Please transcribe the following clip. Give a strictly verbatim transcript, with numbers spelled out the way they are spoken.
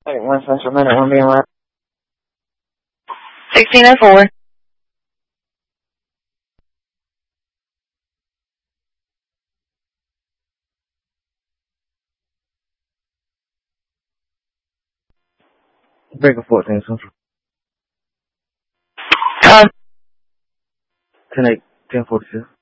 Hey, one central minute, one being left. sixteen oh four. Breaker fourteen central. Um, ten eight, ten forty-two.